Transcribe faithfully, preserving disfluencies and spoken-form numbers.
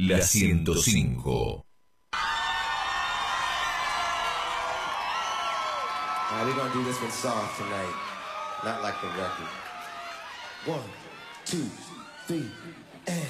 La ciento cinco. Alright, we're gonna do this one soft tonight, not like the record. One, two, three, and...